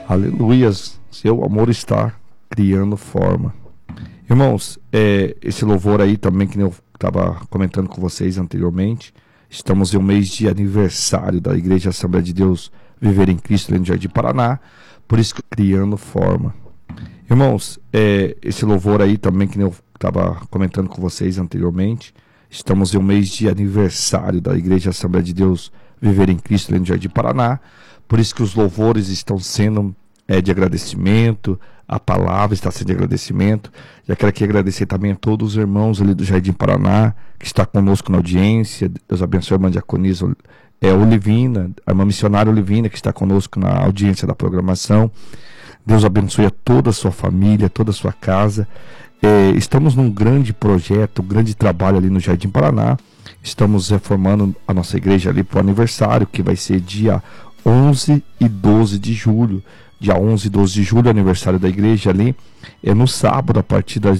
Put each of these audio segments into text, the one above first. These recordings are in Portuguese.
Aleluias, seu amor está criando forma. Irmãos, esse louvor aí também, que eu estava comentando com vocês anteriormente, estamos em um mês de aniversário da Igreja Assembleia de Deus Viver em Cristo, ali no Jardim Paraná, por isso que criando forma. Irmãos, esse louvor aí também, que eu estava comentando com vocês anteriormente, estamos em um mês de aniversário da Igreja Assembleia de Deus Viver em Cristo, ali no Jardim Paraná, por isso que os louvores estão sendo de agradecimento, a palavra está sendo de agradecimento. Já quero aqui agradecer também a todos os irmãos ali do Jardim Paraná, que está conosco na audiência. Deus abençoe a irmã diaconisa Olivina, a irmã missionária Olivina, que está conosco na audiência da programação. Deus abençoe a toda a sua família, toda a sua casa. Estamos num grande projeto, um grande trabalho ali no Jardim Paraná. Estamos reformando a nossa igreja ali para o aniversário, que vai ser dia 11 e 12 de julho. Dia 11 e 12 de julho, aniversário da igreja ali. No sábado, a partir das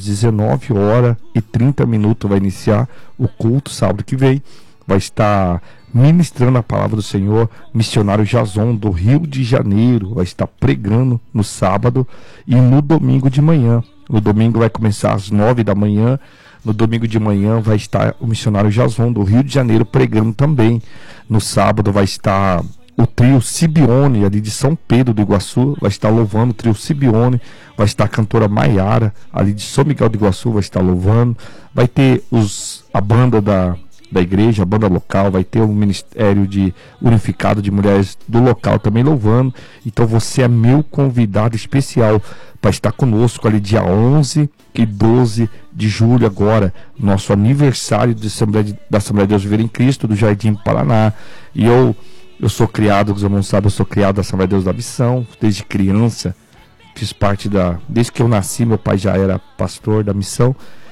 19h30, vai iniciar o culto. Sábado que vem vai estar ministrando a palavra do Senhor, missionário Jason, do Rio de Janeiro. Vai estar pregando no sábado e no domingo de manhã. No domingo vai começar às 9 da manhã. No domingo de manhã vai estar o missionário Jason, do Rio de Janeiro, pregando também. No sábado vai estar o trio Sibione, ali de São Pedro do Iguaçu, vai estar louvando. O trio Sibione, vai estar a cantora Maiara, ali de São Miguel do Iguaçu, vai estar louvando. Vai ter a banda da igreja, a banda local, vai ter o Ministério Unificado de Mulheres do local também louvando. Então você é meu convidado especial para estar conosco ali dia 11 e 12 de julho agora, nosso aniversário da Assembleia de Deus Viver em Cristo, do Jardim Paraná. E eu sou criado, os irmãos sabem, eu sou criado da Assembleia de Deus da Missão, desde criança, fiz parte desde que eu nasci, meu pai já era pastor da missão.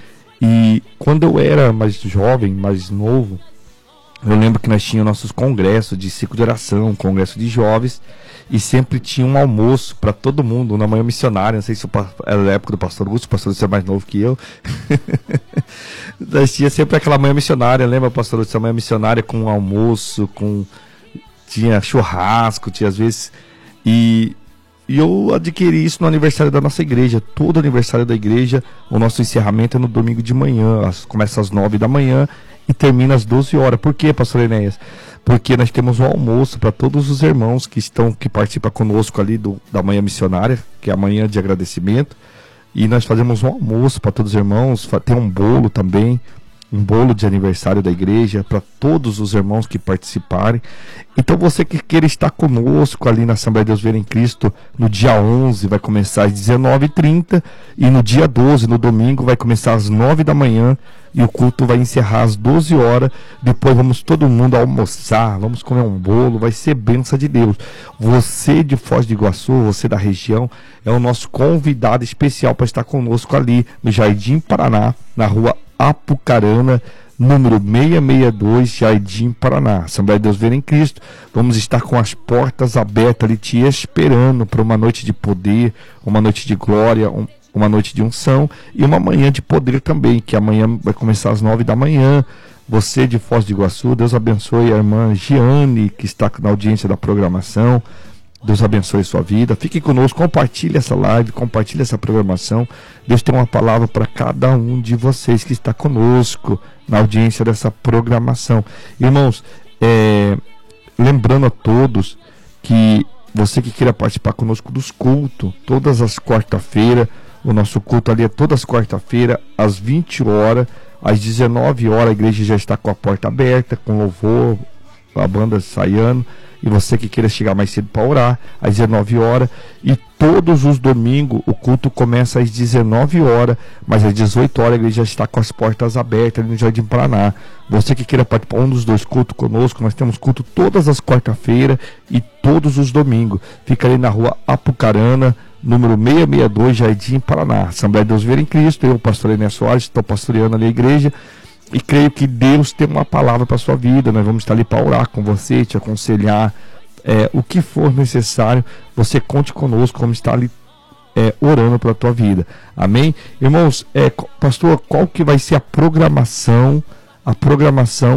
E quando eu era mais jovem, mais novo, eu lembro que nós tínhamos nossos congressos de ciclo de oração, congresso de jovens, e sempre tinha um almoço para todo mundo, na manhã missionária. Não sei se era da época do pastor Augusto, o pastor Augusto é mais novo que eu. Nós tinha sempre aquela manhã missionária, lembra, pastor Augusto, a manhã missionária com um almoço, tinha churrasco, tinha às vezes, e eu adquiri isso no aniversário da nossa igreja. Todo aniversário da igreja, o nosso encerramento é no domingo de manhã, começa às 9 da manhã e termina às 12 horas. Por quê, pastor Enéas? Porque nós temos um almoço para todos os irmãos que participam conosco ali da manhã missionária, que é a manhã de agradecimento, e nós fazemos um almoço para todos os irmãos. Tem um bolo também, um bolo de aniversário da igreja para todos os irmãos que participarem. Então você que queira estar conosco ali na Assembleia de Deus Viver em Cristo, no dia 11 vai começar às 19h30 e no dia 12, no domingo, vai começar às 9 da manhã e o culto vai encerrar às 12 horas. Depois vamos todo mundo almoçar, vamos comer um bolo, vai ser bênção de Deus. Você de Foz do Iguaçu, você da região, é o nosso convidado especial para estar conosco ali no Jardim Paraná, na rua Apucarana, número 662, Jardim Paraná, Assembleia de Deus Viver em Cristo. Vamos estar com as portas abertas ali te esperando para uma noite de poder, uma noite de glória, uma noite de unção e uma manhã de poder também, que amanhã vai começar às 9 da manhã. Você de Foz do Iguaçu, Deus abençoe a irmã Giane, que está na audiência da programação. Deus abençoe sua vida. Fique conosco, compartilhe essa live, compartilhe essa programação. Deus tem uma palavra para cada um de vocês que está conosco na audiência dessa programação. Irmãos, lembrando a todos que você que queira participar conosco dos cultos, todas as quarta-feiras, o nosso culto ali é todas as quarta-feiras, às 20 horas, às 19 horas, a igreja já está com a porta aberta, com louvor, a banda ensaiando. E você que queira chegar mais cedo para orar, às 19 horas. E todos os domingos o culto começa às 19 horas, mas às 18 horas a igreja já está com as portas abertas ali no Jardim Paraná. Você que queira participar um dos dois cultos conosco, nós temos culto todas as quarta-feiras e todos os domingos. Fica ali na rua Apucarana, número 662, Jardim Paraná. Assembleia de Deus Viver em Cristo. Eu, pastor Enéas Soares, estou pastoreando ali a igreja. E creio que Deus tem uma palavra para a sua vida. Nós vamos estar ali para orar com você, te aconselhar, o que for necessário. Você conte conosco, vamos estar ali orando pela tua vida. Amém? Irmãos, pastor, qual que vai ser a programação